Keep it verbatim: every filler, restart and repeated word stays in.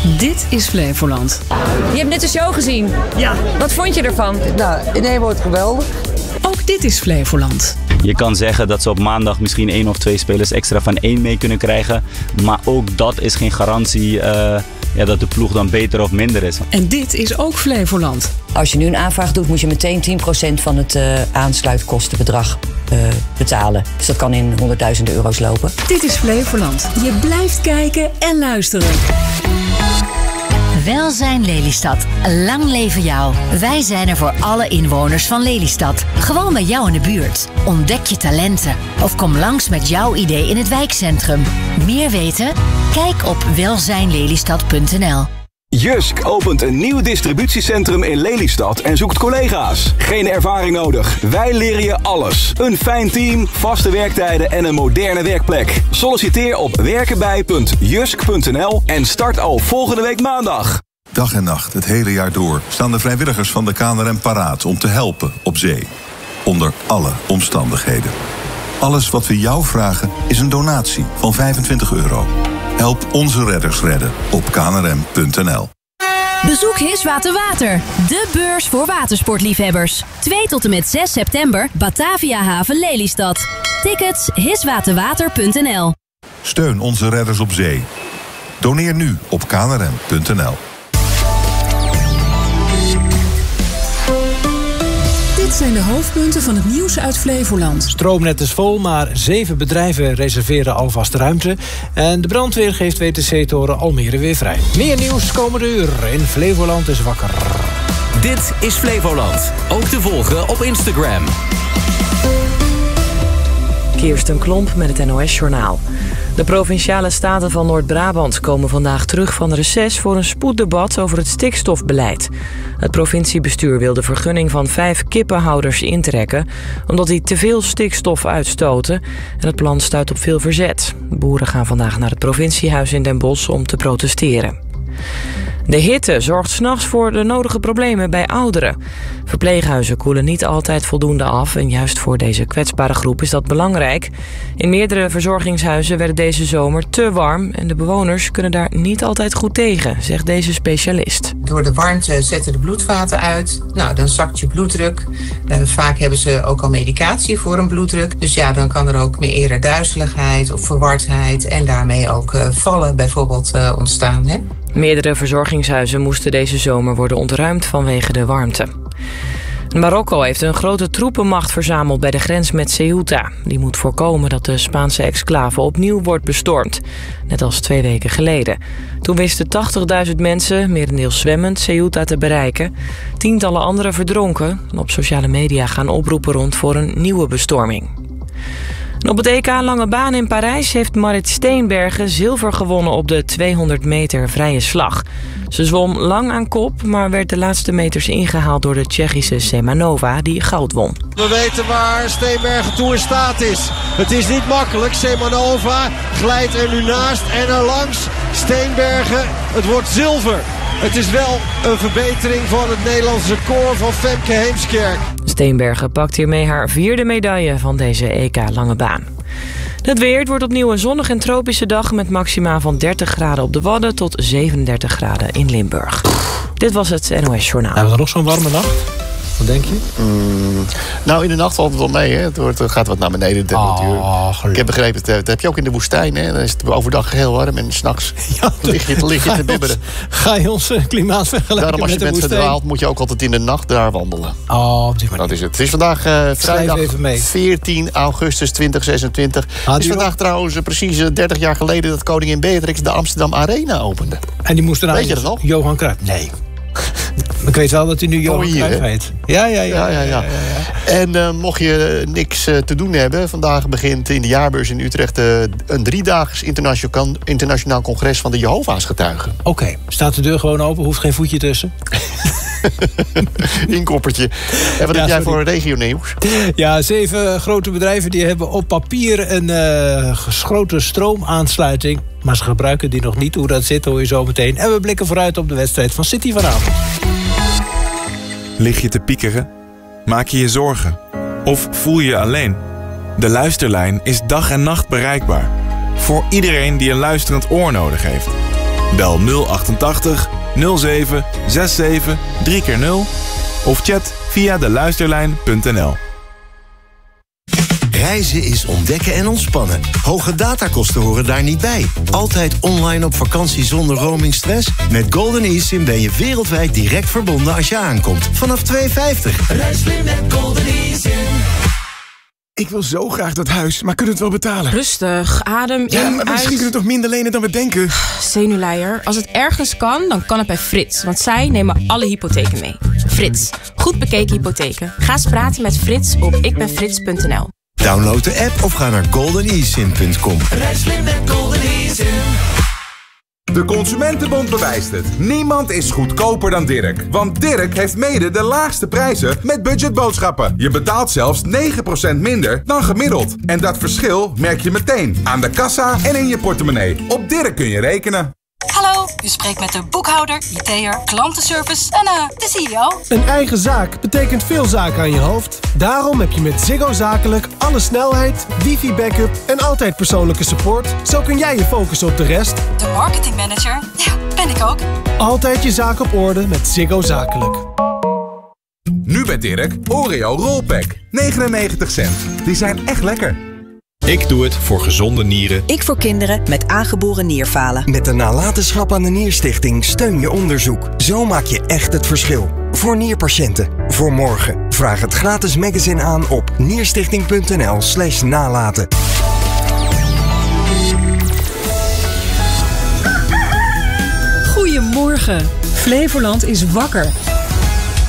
Dit is Flevoland. Je hebt net de show gezien. Ja. Wat vond je ervan? Nou, in één woord geweldig. Ook dit is Flevoland. Je kan zeggen dat ze op maandag misschien één of twee spelers extra van één mee kunnen krijgen. Maar ook dat is geen garantie uh, ja, dat de ploeg dan beter of minder is. En dit is ook Flevoland. Als je nu een aanvraag doet, moet je meteen tien procent van het uh, aansluitkostenbedrag uh, betalen. Dus dat kan in honderdduizenden euro's lopen. Dit is Flevoland. Je blijft kijken en luisteren. Welzijn Lelystad. Lang leven jou. Wij zijn er voor alle inwoners van Lelystad. Gewoon bij jou in de buurt. Ontdek je talenten. Of kom langs met jouw idee in het wijkcentrum. Meer weten? Kijk op welzijnlelystad punt n l. Jysk opent een nieuw distributiecentrum in Lelystad en zoekt collega's. Geen ervaring nodig. Wij leren je alles. Een fijn team, vaste werktijden en een moderne werkplek. Solliciteer op werkenbij punt jysk punt n l en start al volgende week maandag. Dag en nacht, het hele jaar door, staan de vrijwilligers van de K N R M paraat om te helpen op zee. Onder alle omstandigheden. Alles wat we jou vragen is een donatie van vijfentwintig euro. Help onze redders redden op k n r m punt n l. Bezoek Hiswater Water, de beurs voor watersportliefhebbers. twee tot en met zes september, Batavia Haven Lelystad. Tickets hiswaterwater punt n l. Steun onze redders op zee. Doneer nu op k n r m punt n l. Dit zijn de hoofdpunten van het nieuws uit Flevoland. Stroomnet is vol, maar zeven bedrijven reserveren alvast ruimte. En de brandweer geeft W T C-toren Almere weer vrij. Meer nieuws komende uur in Flevoland is wakker. Dit is Flevoland. Ook te volgen op Instagram. Kirsten Klomp met het N O S-journaal. De Provinciale Staten van Noord-Brabant komen vandaag terug van reces voor een spoeddebat over het stikstofbeleid. Het provinciebestuur wil de vergunning van vijf kippenhouders intrekken, omdat die te veel stikstof uitstoten. En het plan stuit op veel verzet. Boeren gaan vandaag naar het provinciehuis in Den Bosch om te protesteren. De hitte zorgt 's nachts voor de nodige problemen bij ouderen. Verpleeghuizen koelen niet altijd voldoende af en juist voor deze kwetsbare groep is dat belangrijk. In meerdere verzorgingshuizen werd deze zomer te warm en de bewoners kunnen daar niet altijd goed tegen, zegt deze specialist. Door de warmte zetten de bloedvaten uit. Nou, dan zakt je bloeddruk. Uh, vaak hebben ze ook al medicatie voor een bloeddruk. Dus ja, dan kan er ook meer eerder duizeligheid of verwardheid en daarmee ook uh, vallen bijvoorbeeld uh, ontstaan. Hè? Meerdere verzorgingshuizen moesten deze zomer worden ontruimd vanwege de warmte. Marokko heeft een grote troepenmacht verzameld bij de grens met Ceuta. Die moet voorkomen dat de Spaanse exclave opnieuw wordt bestormd. Net als twee weken geleden. Toen wisten tachtigduizend mensen, merendeels zwemmend, Ceuta te bereiken. Tientallen anderen verdronken. Op sociale media gaan oproepen rond voor een nieuwe bestorming. En op het E K Lange Baan in Parijs heeft Marit Steenbergen zilver gewonnen op de tweehonderd meter vrije slag. Ze zwom lang aan kop, maar werd de laatste meters ingehaald door de Tsjechische Semanova, die goud won. We weten waar Steenbergen toe in staat is. Het is niet makkelijk. Semanova glijdt er nu naast en er langs. Steenbergen, het wordt zilver. Het is wel een verbetering van het Nederlandse record van Femke Heemskerk. Steenbergen pakt hiermee haar vierde medaille van deze E K Lange Baan. Het weer, het wordt opnieuw een zonnige en tropische dag met maxima van dertig graden op de Wadden tot zevenendertig graden in Limburg. Dit was het N O S-journaal. Hebben we nog zo'n warme nacht? Wat denk je? Mm, nou, in de nacht valt het wel mee. Hè. Het, wordt, het gaat wat naar beneden, de temperatuur. Oh, ik heb begrepen, dat, dat heb je ook in de woestijn. Hè. Dan is het overdag heel warm en 's nachts ja, lig je, lig je te bibberen. Ga je ons klimaat vergelijken Daarom als je met de bent woestijn? verdwaald, moet je ook altijd in de nacht daar wandelen. Oh, op die manier. Dat is het. Het is vandaag uh, vrijdag veertien augustus tweeduizend zesentwintig. Ah, het is vandaag ook trouwens uh, precies uh, dertig jaar geleden dat koningin Beatrix de Amsterdam Arena opende. En die moest eraan. Weet je dat nog? Johan Cruijff. Nee. Ik weet wel dat hij nu Johan Cruijff heet. Ja, ja, ja. ja, ja, ja. ja, ja, ja. En uh, mocht je niks uh, te doen hebben, vandaag begint in de jaarbeurs in Utrecht uh, een driedaags internationaal, internationaal congres van de Jehovah's getuigen. Oké, okay. Staat de deur gewoon open, hoeft geen voetje tussen? Inkoppertje. En wat ja, heb jij voor regionieuws? Ja, zeven grote bedrijven die hebben op papier een uh, gesloten stroomaansluiting. Maar ze gebruiken die nog niet. Hoe dat zit, hoor je zo meteen. En we blikken vooruit op de wedstrijd van City vanavond. Lig je te piekeren? Maak je je zorgen? Of voel je je alleen? De Luisterlijn is dag en nacht bereikbaar. Voor iedereen die een luisterend oor nodig heeft. Bel nul achtentachtig nul zeven zevenenzestig drie keer nul of chat via de luisterlijn punt n l. Reizen is ontdekken en ontspannen. Hoge datakosten horen daar niet bij. Altijd online op vakantie zonder roamingstress? Met Golden eSIM ben je wereldwijd direct verbonden als je aankomt. Vanaf twee euro vijftig. Reis slim met Golden eSIM. Ik wil zo graag dat huis, maar kunnen we het wel betalen? Rustig, adem in, ja, maar misschien uit. kunnen we toch minder lenen dan we denken? Zenuwleier. Als het ergens kan, dan kan het bij Frits. Want zij nemen alle hypotheken mee. Frits. Goed bekeken hypotheken. Ga eens praten met Frits op ikbenfrits punt n l. Download de app of ga naar golden e sim punt com. Reis slim met Golden eSIM. De Consumentenbond bewijst het. Niemand is goedkoper dan Dirk. Want Dirk heeft mede de laagste prijzen met budgetboodschappen. Je betaalt zelfs negen procent minder dan gemiddeld. En dat verschil merk je meteen aan de kassa en in je portemonnee. Op Dirk kun je rekenen. Hallo, u spreekt met de boekhouder, I T'er, klantenservice en uh, de C E O. Een eigen zaak betekent veel zaken aan je hoofd. Daarom heb je met Ziggo Zakelijk alle snelheid, wifi-backup en altijd persoonlijke support. Zo kun jij je focussen op de rest. De marketingmanager, ja, ben ik ook. Altijd je zaak op orde met Ziggo Zakelijk. Nu bij Dirk, Oreo Rollpack. negenennegentig cent. Die zijn echt lekker. Ik doe het voor gezonde nieren. Ik voor kinderen met aangeboren nierfalen. Met de nalatenschap aan de Nierstichting steun je onderzoek. Zo maak je echt het verschil. Voor nierpatiënten. Voor morgen. Vraag het gratis magazine aan op nierstichting punt n l slash nalaten. Goedemorgen. Flevoland is wakker.